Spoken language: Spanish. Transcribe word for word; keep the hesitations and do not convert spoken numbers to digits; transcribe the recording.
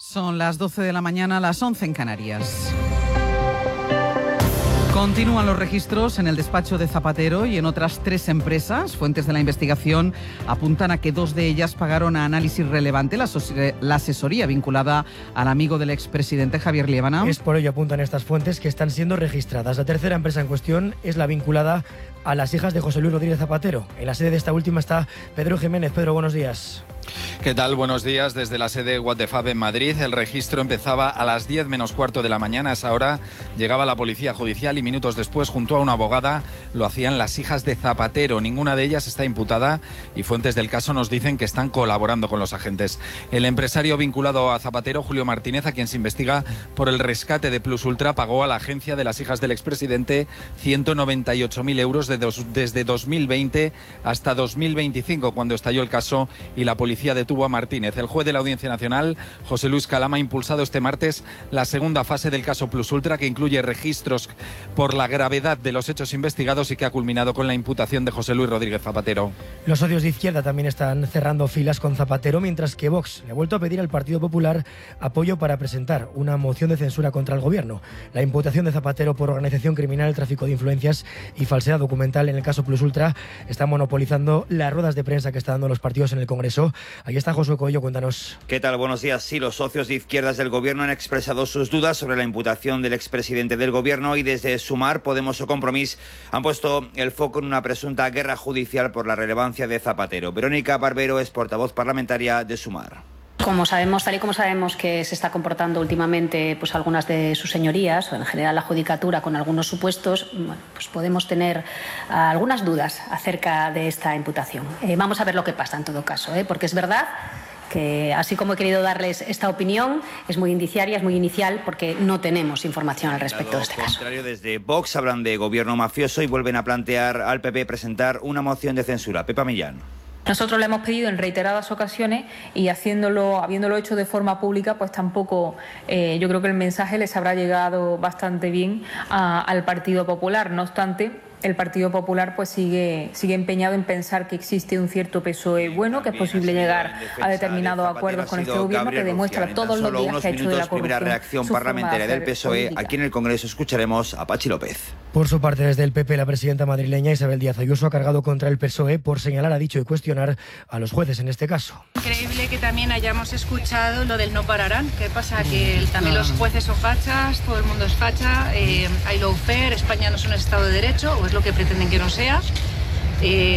Son las doce de la mañana, las once en Canarias. Continúan los registros en el despacho de Zapatero y en otras tres empresas. Fuentes de la investigación apuntan a que dos de ellas pagaron a Análisis Relevante la, la asesoría vinculada al amigo del expresidente Javier Liébana. Es por ello, apuntan estas fuentes, que están siendo registradas. La tercera empresa en cuestión es la vinculada a las hijas de José Luis Rodríguez Zapatero. En la sede de esta última está Pedro Jiménez. Pedro, buenos días. ¿Qué tal? Buenos días. Desde la sede What the Fab en Madrid, el registro empezaba a las diez menos cuarto de la mañana. A esa hora llegaba la policía judicial y minutos después, junto a una abogada, lo hacían las hijas de Zapatero. Ninguna de ellas está imputada y fuentes del caso nos dicen que están colaborando con los agentes. El empresario vinculado a Zapatero, Julio Martínez, a quien se investiga por el rescate de Plus Ultra, pagó a la agencia de las hijas del expresidente ciento noventa y ocho mil euros de dos, desde dos mil veinte hasta dos mil veinticinco, cuando estalló el caso y la policía detuvo a Martínez. El juez de la Audiencia Nacional, José Luis Calama, ha impulsado este martes la segunda fase del caso Plus Ultra, que incluye registros por la gravedad de los hechos investigados y que ha culminado con la imputación de José Luis Rodríguez Zapatero. Los socios de izquierda también están cerrando filas con Zapatero, mientras que Vox le ha vuelto a pedir al Partido Popular apoyo para presentar una moción de censura contra el gobierno. La imputación de Zapatero por organización criminal, tráfico de influencias y falsedad documental en el caso Plus Ultra está monopolizando las ruedas de prensa que están dando los partidos en el Congreso. Ahí está Josué Coello, cuéntanos. ¿Qué tal? Buenos días. Sí, los socios de izquierdas del gobierno han expresado sus dudas sobre la imputación del expresidente del gobierno y desde Sumar, Podemos o Compromís han puesto el foco en una presunta guerra judicial por la relevancia de Zapatero. Verónica Barbero es portavoz parlamentaria de Sumar. Como sabemos, tal y como sabemos que se está comportando últimamente pues algunas de sus señorías, o en general la judicatura, con algunos supuestos, bueno, pues podemos tener uh, algunas dudas acerca de esta imputación. Eh, vamos a ver lo que pasa en todo caso, ¿eh? Porque es verdad que, así como he querido darles esta opinión, es muy indiciaria, es muy inicial, porque no tenemos información al respecto de este caso. Contrario, desde Vox hablan de gobierno mafioso y vuelven a plantear al P P presentar una moción de censura. Pepa Millán. Nosotros le hemos pedido en reiteradas ocasiones y haciéndolo, habiéndolo hecho de forma pública, pues tampoco, eh, yo creo que el mensaje les habrá llegado bastante bien a, al Partido Popular. No obstante, el Partido Popular pues sigue, sigue empeñado en pensar que existe un cierto P S O E bueno, que es posible llegar a determinados acuerdos con este gobierno, que demuestra todos los días que ha hecho de la corrupción. Primera reacción parlamentaria del P S O E. Aquí en el Congreso escucharemos a Pachi López. Por su parte, desde el P P, la presidenta madrileña Isabel Díaz Ayuso ha cargado contra el P S O E por señalar, ha dicho, y cuestionar a los jueces en este caso. Increíble que también hayamos escuchado lo del no pararán. ¿Qué pasa? Que también los jueces son fachas, todo el mundo es facha, eh, hay lawfare, España no es un Estado de Derecho, o es lo que pretenden que no sea. Eh,